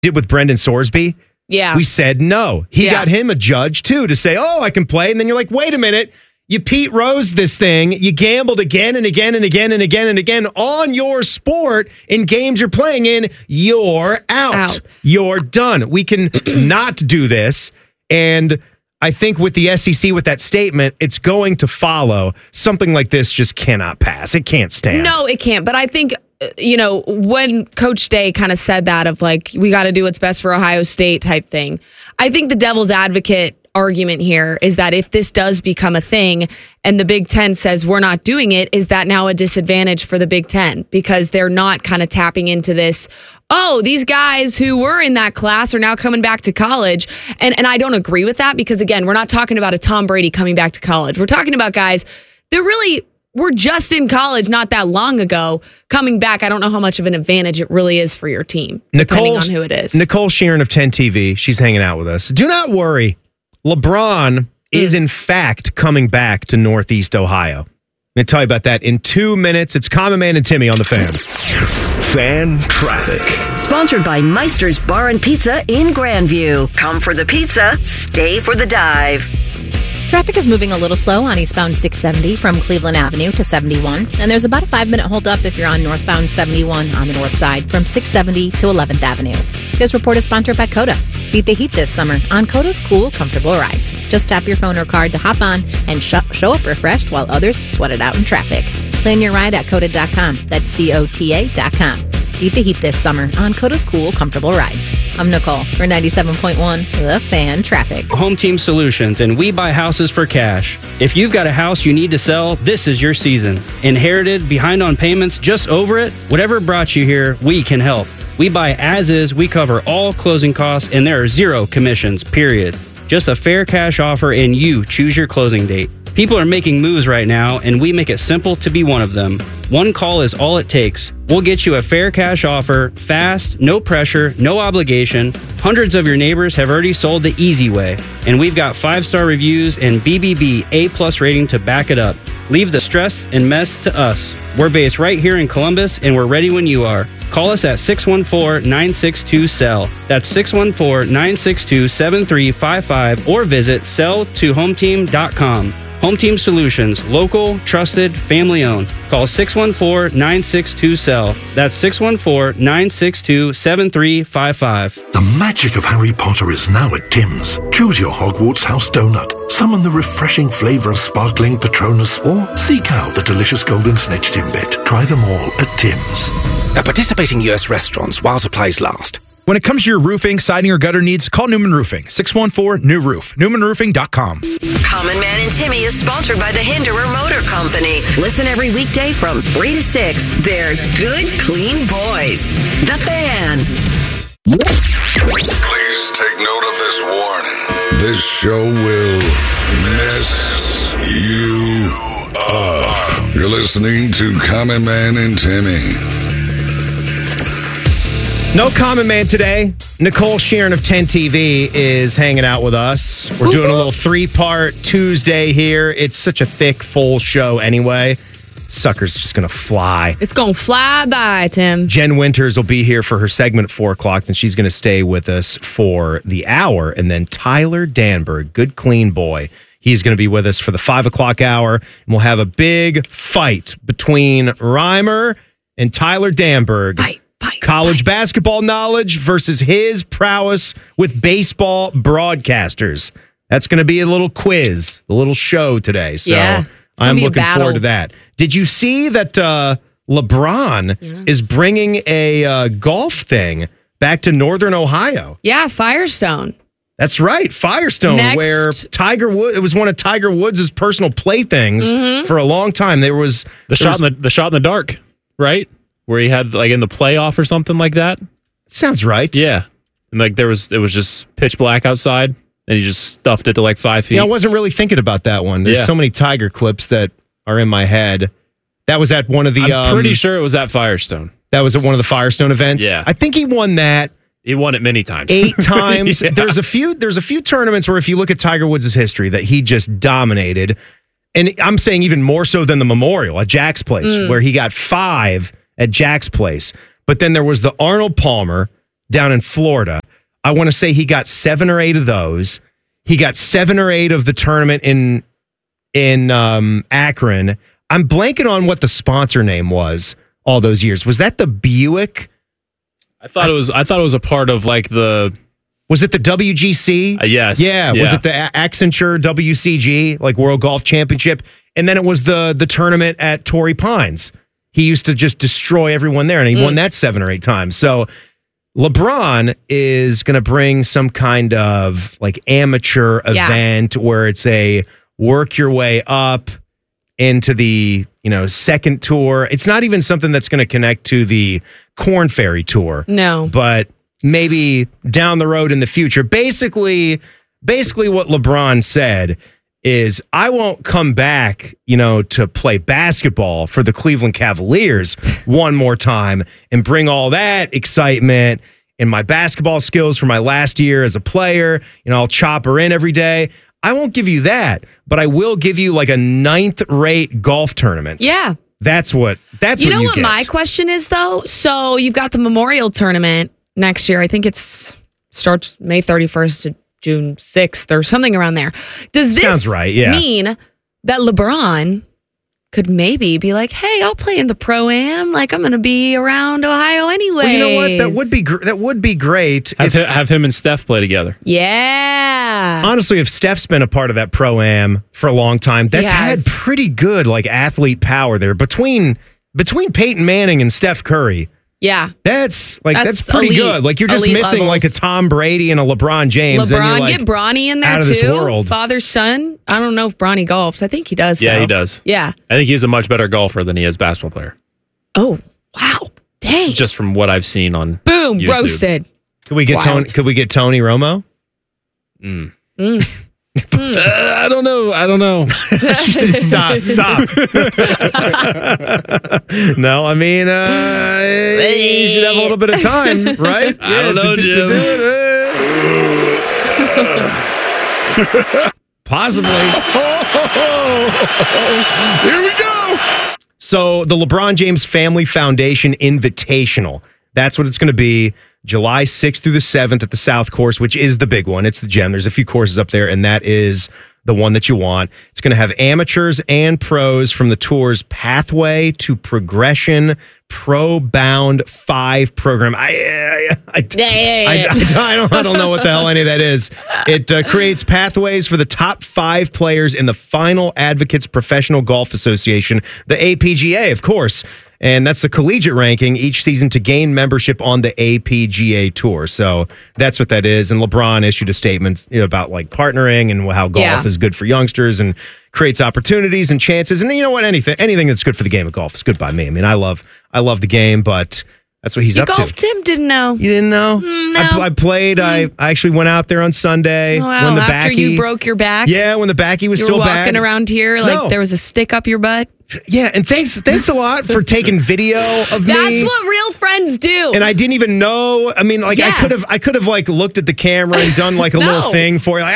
did with Brendan Sorsby. Yeah. We said no. He got him a judge, too, to say, I can play. And then you're like, wait a minute. You Pete Rose this thing. You gambled again and again and again and again and again on your sport in games you're playing in. You're out. You're done. We can not do this. And I think with the SEC, with that statement, it's going to follow. Something like this just cannot pass. It can't stand. No, it can't. But I think, when Coach Day kind of said that of like, we got to do what's best for Ohio State type thing, I think the devil's advocate argument here is that if this does become a thing and the Big Ten says we're not doing it, is that now a disadvantage for the Big Ten because they're not kind of tapping into this, these guys who were in that class are now coming back to college. And I don't agree with that because, again, we're not talking about a Tom Brady coming back to college. We're talking about guys that really were just in college not that long ago coming back. I don't know how much of an advantage it really is for your team, depending on who it is. Nicole Sheeran of 10 TV, she's hanging out with us. Do not worry. LeBron is, in fact, coming back to Northeast Ohio. I'm going to tell you about that in 2 minutes. It's Common Man and Timmy on the Fan. Fan Traffic. Sponsored by Meister's Bar and Pizza in Grandview. Come for the pizza, stay for the dive. Traffic is moving a little slow on eastbound 670 from Cleveland Avenue to 71. And there's about a 5-minute holdup if you're on northbound 71 on the north side from 670 to 11th Avenue. This report is sponsored by Coda. Beat the heat this summer on Coda's cool, comfortable rides. Just tap your phone or card to hop on and show up refreshed while others sweat it out in traffic. Plan your ride at Coda.com. That's COTA.com. Beat the heat this summer on Coda's cool, comfortable rides. I'm Nicole for 97.1 The Fan Traffic. Home Team Solutions, and we buy houses for cash. If you've got a house you need to sell, this is your season. Inherited, behind on payments, just over it? Whatever brought you here, we can help. We buy as is, we cover all closing costs, and there are 0 commissions, period. Just a fair cash offer, and you choose your closing date. People are making moves right now, and we make it simple to be one of them. One call is all it takes. We'll get you a fair cash offer, fast, no pressure, no obligation. Hundreds of your neighbors have already sold the easy way, and we've got 5-star reviews and BBB A+ rating to back it up. Leave the stress and mess to us. We're based right here in Columbus, and we're ready when you are. Call us at 614-962-SELL. That's 614-962-7355 or visit sell2hometeam.com. Home Team Solutions, local, trusted, family-owned. Call 614-962-SELL. That's 614-962-7355. The magic of Harry Potter is now at Tim's. Choose your Hogwarts house donut, summon the refreshing flavour of sparkling Patronus, or seek out the delicious golden snitch Timbit. Try them all at Tim's. At participating U.S. restaurants while supplies last. When it comes to your roofing, siding, or gutter needs, call Newman Roofing. 614-NEW-ROOF. NewmanRoofing.com. Common Man and Timmy is sponsored by the Hinderer Motor Company. Listen every weekday from 3 to 6. They're good, clean boys. The Fan. Please take note of this warning. This show will mess you up. You're listening to Common Man and Timmy. No Common Man today. Nicole Sheeran of 10 TV is hanging out with us. We're doing a little 3-part Tuesday here. It's such a thick, full show anyway. Sucker's just going to fly. It's going to fly by, Tim. Jen Winters will be here for her segment at 4 o'clock. Then she's going to stay with us for the hour. And then Tyler Danberg, good, clean boy. He's going to be with us for the 5 o'clock hour. And we'll have a big fight between Reimer and Tyler Danberg. College basketball knowledge versus his prowess with baseball broadcasters. That's going to be a little quiz, a little show today. So yeah, I'm looking forward to that. Did you see that LeBron is bringing a golf thing back to Northern Ohio? Yeah, Firestone. That's right, Firestone, where Tiger Woods, it was one of Tiger Woods' personal playthings for a long time. There was the shot in the dark, right? Where he had like in the playoff or something like that. Sounds right. Yeah. And like it was just pitch black outside and he just stuffed it to like 5 feet. Yeah, I wasn't really thinking about that one. There's so many Tiger clips that are in my head. That was at one of the I'm pretty sure it was at Firestone. That was at one of the Firestone events. Yeah. I think he won that. He won it many times. 8 times. Yeah. There's a few tournaments where if you look at Tiger Woods' history that he just dominated. And I'm saying even more so than the Memorial at Jack's Place, where he got 5 at Jack's Place. But then there was the Arnold Palmer, down in Florida. I want to say he got 7 or 8 of those. He got 7 or 8 of the tournament in Akron. I'm blanking on what the sponsor name was all those years. Was that the Buick? I thought it was a part of like the. Was it the WGC? Yes. Yeah. Was it the Accenture WCG, like World Golf Championship? And then it was the tournament at Torrey Pines. He used to just destroy everyone there, and he won that 7 or 8 times. So LeBron is going to bring some kind of like amateur event where it's a work your way up into the, second tour. It's not even something that's going to connect to the Korn Ferry Tour. No. But maybe down the road in the future. Basically what LeBron said is, I won't come back, to play basketball for the Cleveland Cavaliers one more time and bring all that excitement and my basketball skills from my last year as a player. I'll chop her in every day. I won't give you that, but I will give you like a 9th-rate golf tournament. Yeah. That's what you what get. my question is, though? So you've got the Memorial Tournament next year. I think starts May 31st to June 6th or something around there. Does this Sounds right, yeah. mean that LeBron could maybe be like, hey, I'll play in the Pro-Am. Like, I'm going to be around Ohio anyway. Well, you know what? That would be great. Have him and Steph play together. Yeah. Honestly, if Steph's been a part of that Pro-Am for a long time, that's had pretty good like athlete power there between Peyton Manning and Steph Curry. Yeah. That's pretty elite, good. Like, you're just missing levels. like a Tom Brady and a LeBron James. LeBron, and get Bronny in there out of too. This world. Father, son. I don't know if Bronny golfs. I think he does. Yeah, though. he does. Yeah. I think he's a much better golfer than he is basketball player. Oh, wow. Dang. Just from what I've seen on Boom, YouTube. Roasted. Could we get Tony Romo? I don't know. Stop. No, I mean, you should have a little bit of time, right? I don't know, Jim. To do it. Possibly. Here we go. So the LeBron James Family Foundation Invitational. That's what it's going to be. July 6th through the 7th at the South Course, which is the big one. It's the gem. There's a few courses up there, and that is the one that you want. It's going to have amateurs and pros from the tour's Pathway to Progression Pro Bound 5 program. I don't know what the hell any of that is. It creates pathways for the top 5 players in the Final Advocates Professional Golf Association, the APGA, of course. And that's the collegiate ranking each season to gain membership on the APGA Tour. So that's what that is. And LeBron issued a statement about like partnering and how golf is good for youngsters and creates opportunities and chances. And you know what? Anything that's good for the game of golf is good by me. I mean, I love the game, but that's what he's up to. You golfed, Tim? Didn't know. You didn't know? No. I played. I actually went out there on Sunday. Wow, when the after backy, you broke your back? Yeah, when the backy was still bad. You were walking around here like there was a stick up your butt? Yeah, and thanks a lot for taking video of me. That's what real friends do. And I didn't even know. I mean, like I could have like looked at the camera and done like a little thing for you, like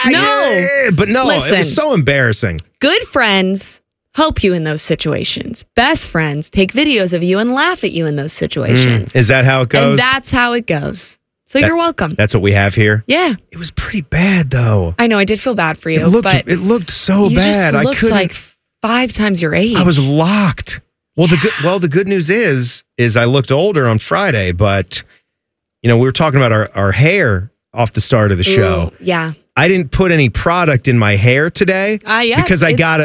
but no, Listen, it was so embarrassing. Good friends help you in those situations. Best friends take videos of you and laugh at you in those situations. Is that how it goes? And that's how it goes. So you're welcome. That's what we have here. Yeah. It was pretty bad though. I know. I did feel bad for you. It looked so you bad. Just looked like 5 times your age. I was locked. Well, the good news is I looked older on Friday, but we were talking about our hair off the start of the show. Ooh, yeah. I didn't put any product in my hair today because I got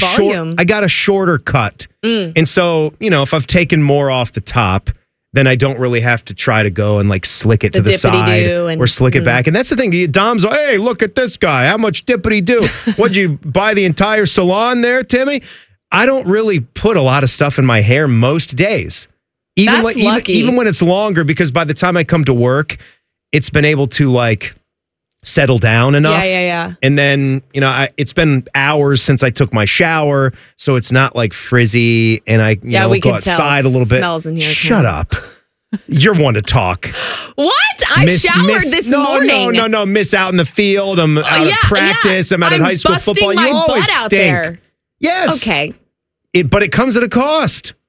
a shorter cut. And so, if I've taken more off the top, then I don't really have to try to go and like slick it to the side or slick it back. And that's the thing. The Dom's like, hey, look at this guy. How much dippity do? What'd you buy the entire salon there, Timmy? I don't really put a lot of stuff in my hair most days. Even when it's longer, because by the time I come to work, it's been able to like settle down enough. Yeah. And then, it's been hours since I took my shower, so it's not like frizzy, and I we go can tell. outside a little bit. Smells in here. Shut up. You're one to talk. What? I showered this morning. No. Miss out in the field. I'm out of practice. I'm out of high school football. You always stink. Out there. Yes. Okay. But it comes at a cost.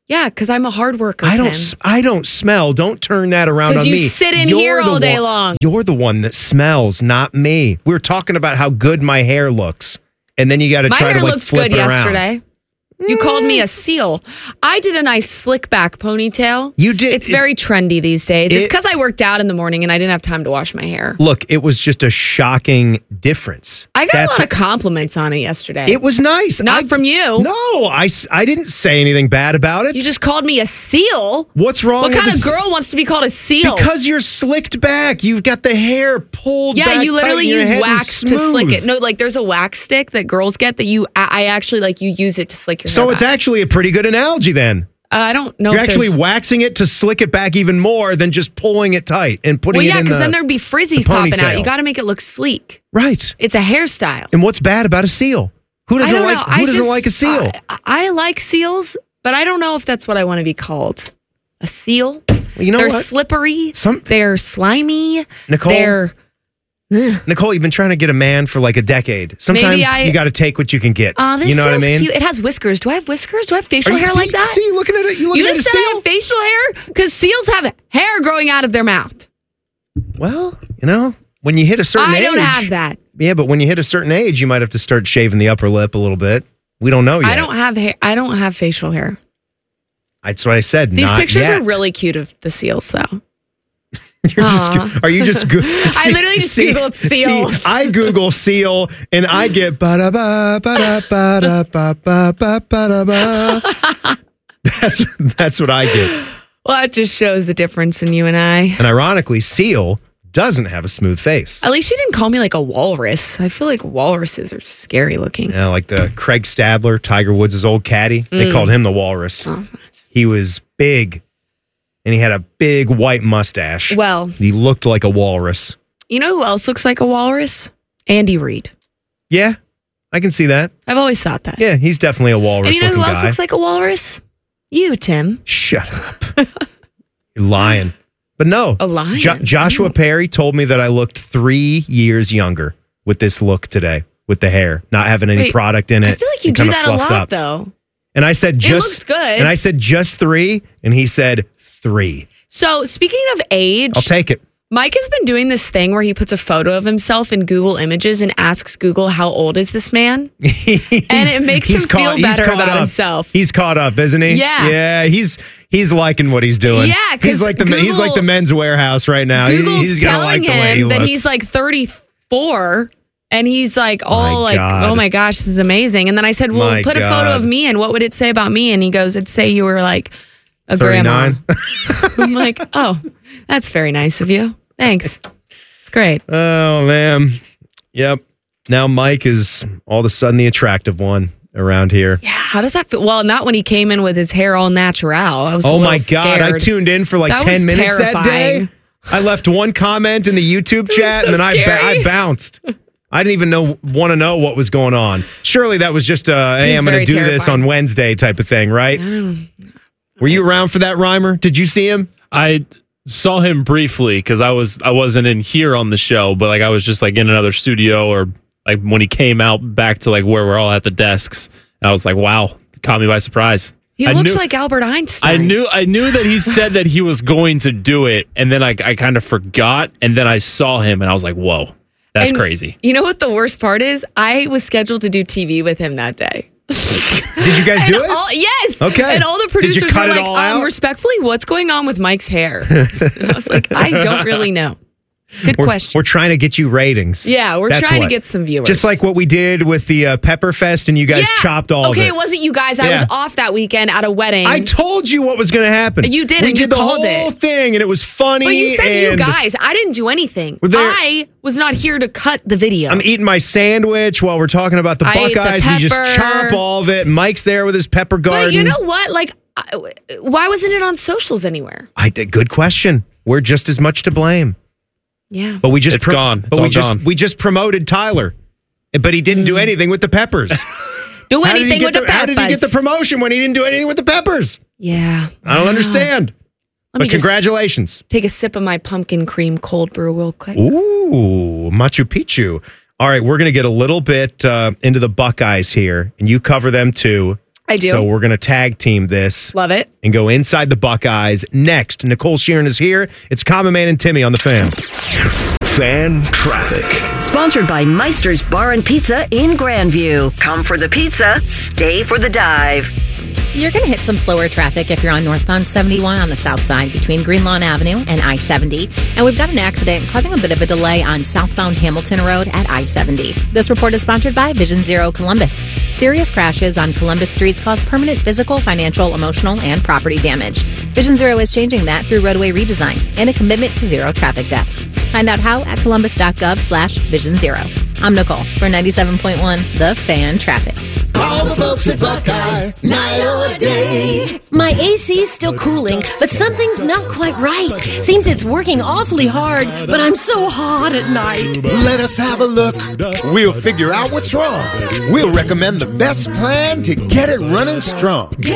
Yeah, because I'm a hard worker, I Tim. don't smell. Don't turn that around on me. Because you sit in You're here the all day one- long. You're the one that smells, not me. We were talking about how good my hair looks. And then you got to My try hair to like looked flip good it around. yesterday. You called me a seal. I did a nice slick back ponytail. You did. It's very trendy these days. It's It- because I worked out in the morning and I didn't have time to wash my hair. Look, it was just a shocking difference. I got That's a lot of compliments on it yesterday. It was nice. Not from you. No, I didn't say anything bad about it. You just called me a seal. What's wrong What with kind of this- girl wants to be called a seal? Because you're slicked back. You've got the hair pulled back. Yeah, you literally tight, and your use head is wax to slick smooth. it. No, like there's a wax stick that girls get that I actually like you use it to slick your hair So it's back. actually a pretty good analogy then. I don't know You're if actually there's... waxing it to slick it back even more than just pulling it tight and putting Well, it yeah, in because the then there'd be frizzies the popping out. ponytail. You got to make it look sleek. Right. It's a hairstyle. And what's bad about a seal? Who I doesn't don't like know. who doesn't like a seal? I like seals, but I don't know if that's what I want to be called. A seal? Well, you know They're what? slippery. They're slimy. Nicole, They're... Nicole, you've been trying to get a man for like a decade. Sometimes you got to take what you can get. Oh, this you know what I seal's mean? cute. It has whiskers. Do I have whiskers? Do I have facial Are you- hair see- like that? see, looking at it, you looking at a just said I seal? have facial hair? Because seals have hair growing out of their mouth. Well, you know, when you hit a certain age. I don't have that. Yeah, but when you hit a certain age, you might have to start shaving the upper lip a little bit. We don't know yet. I don't have hair. I don't have facial hair. That's what I said. These not pictures yet. are really cute of the seals, though. Are you just? I literally just Googled seal. See, I Google seal and I get ba da ba da ba da ba ba ba da ba. That's what I get. Well, that just shows the difference in you and I. And ironically, seal doesn't have a smooth face. At least you didn't call me like a walrus. I feel like walruses are scary looking. Yeah, like the Craig Stadler, Tiger Woods' old caddy. They called him the walrus. He was big. And he had a big white mustache. Well, he looked like a walrus. You know who else looks like a walrus? Andy Reid. Yeah, I can see that. I've always thought that. Yeah, he's definitely a walrus And you know who looking else guy. looks like a walrus? You, Tim. Shut up. You're lying. But no. A lion? Joshua Perry told me that I looked 3 years younger with this look today, with the hair, not having any Wait, product in it. I feel like you and do kinda that a fluffed lot, up. though. And I said It looks good. And I said just 3, and he said 3. So, speaking of age, I'll take it. Mike has been doing this thing where he puts a photo of himself in Google Images and asks Google, how old is this man? And it makes him feel better about himself. He's caught up, isn't he? Yeah. Yeah, he's liking what he's doing. Yeah, 'cause he's like the Google- Men's Warehouse right now. Google's He's gonna like telling the way he him that looks. he's like 34 and he's like all like, God. oh my gosh, this is amazing. And then I said, well, My put a photo God. of me and what would it say about me? And he goes, it'd say you were like a 39. grandma. I'm like, oh, that's very nice of you. Thanks. It's great. Oh man. Yep. Now Mike is all of a sudden the attractive one around here. Yeah, how does that feel? Well, not when he came in with his hair all natural. I was a Oh little my God. I scared. tuned in for like That 10 was minutes that terrifying. day. I left one comment in the YouTube chat so and then I scary. bounced. I didn't even want to know what was going on. Surely that was just hey, was I'm going very to do this terrifying. on Wednesday type of thing, right? Were you around for that, Reimer? Did you see him? I saw him briefly because I wasn't in here on the show, but like I was just like in another studio or like when he came out back to like where we're all at the desks. And I was like, wow, caught me by surprise. He I looks knew- like Albert Einstein. I knew that he said that he was going to do it, and then I kind of forgot, and then I saw him, and I was like, "Whoa, that's And crazy." You know what the worst part is? I was scheduled to do TV with him that day. Did you guys do it? Yes. Okay. And all the Did you producers cut were it like, all out? respectfully, what's going on with Mike's hair? And I was like, I don't really know. Good question. We're trying to get you ratings. Yeah, we're That's trying what. to get some viewers. Just like what we did with the Pepper Fest, and you guys chopped all of Okay, it. it wasn't you guys. I Yeah. was off that weekend at a wedding. I told you what was going to happen. You did, We and did you the called whole it. thing, and it was funny. But you said you and guys. I didn't do anything. Well, there- I was not here to cut the video. I'm eating my sandwich while we're talking about the I ate the Buckeyes. And you just pepper. chop all of it. Mike's there with his pepper garden. But you know what? Like, why wasn't it on socials anywhere? I did. Good question. We're just as much to blame. Yeah. But we just It's gone. It's But all gone. we just promoted Tyler, but he didn't do anything with the Peppers. Do How did he anything get with the How did he get the peppers. promotion when he didn't do anything with the Peppers? Yeah. I don't understand. Let me But just congratulations. take a sip of my pumpkin cream cold brew real quick. Ooh, Machu Picchu. All right, we're going to get a little bit into the Buckeyes here, and you cover them too. I do. So we're going to tag team this. Love it. And go inside the Buckeyes. Next, Nicole Sheeran is here. It's Common Man and Timmy on the Fan. Fan traffic. Sponsored by Meister's Bar and Pizza in Grandview. Come for the pizza, stay for the dive. You're going to hit some slower traffic if you're on northbound 71 on the south side between Greenlawn Avenue and I-70. And we've got an accident causing a bit of a delay on southbound Hamilton Road at I-70. This report is sponsored by Vision Zero Columbus. Serious crashes on Columbus streets cause permanent physical, financial, emotional, and property damage. Vision Zero is changing that through roadway redesign and a commitment to zero traffic deaths. Find out how at columbus.gov/Vision Zero. I'm Nicole for 97.1 The Fan Traffic. Call the folks at Buckeye, night or day. My AC's still cooling, but something's not quite right. Seems it's working awfully hard, but I'm so hot at night. Let us have a look. We'll figure out what's wrong. We'll recommend the best plan to get it running strong.